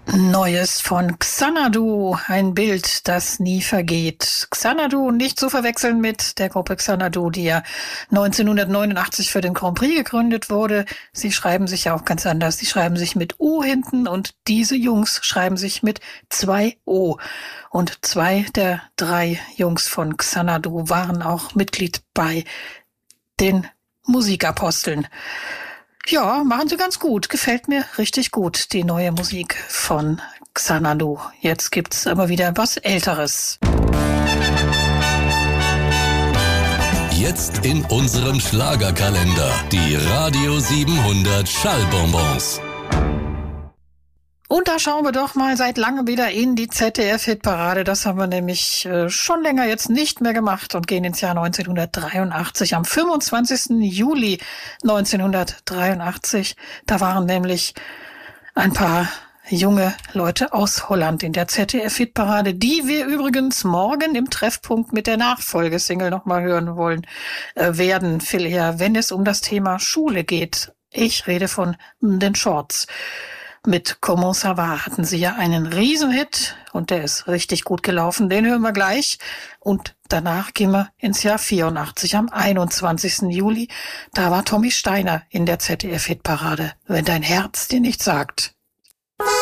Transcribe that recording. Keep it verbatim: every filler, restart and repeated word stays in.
Neues von Xanadu, ein Bild, das nie vergeht. Xanadu nicht zu verwechseln mit der Gruppe Xanadu, die ja neunzehnhundertneunundachtzig für den Grand Prix gegründet wurde. Sie schreiben sich ja auch ganz anders. Sie schreiben sich mit U hinten und diese Jungs schreiben sich mit zwei O. Und zwei der drei Jungs von Xanadu waren auch Mitglied bei den Musikaposteln. Ja, machen sie ganz gut. Gefällt mir richtig gut, die neue Musik von Xanadu. Jetzt gibt's aber wieder was Älteres. Jetzt in unserem Schlagerkalender die Radio siebenhundert Schallbonbons. Und da schauen wir doch mal seit langem wieder in die Z D F-Hitparade. Das haben wir nämlich äh, schon länger jetzt nicht mehr gemacht und gehen ins Jahr neunzehnhundertdreiundachtzig. Am fünfundzwanzigsten Juli neunzehnhundertdreiundachtzig, da waren nämlich ein paar junge Leute aus Holland in der Z D F-Hitparade, die wir übrigens morgen im Treffpunkt mit der Nachfolgesingle nochmal hören wollen, äh, werden, viel eher, wenn es um das Thema Schule geht. Ich rede von den Shorts. Mit Comment ça va hatten sie ja einen Riesenhit und der ist richtig gut gelaufen. Den hören wir gleich. Und danach gehen wir ins Jahr vierundachtzig, am einundzwanzigsten Juli. Da war Tommy Steiner in der Z D F-Hitparade. Wenn dein Herz dir nicht sagt.